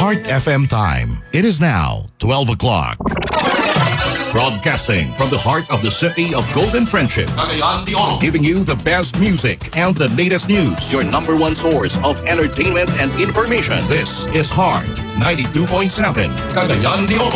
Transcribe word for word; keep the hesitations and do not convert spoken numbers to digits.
Heart F M time. It is now twelve o'clock. Broadcasting from the heart of the city of Golden Friendship, Cagayan de Oro, giving you the best music and the latest news. Your number one source of entertainment and information. This is Heart ninety-two point seven, Cagayan de Oro.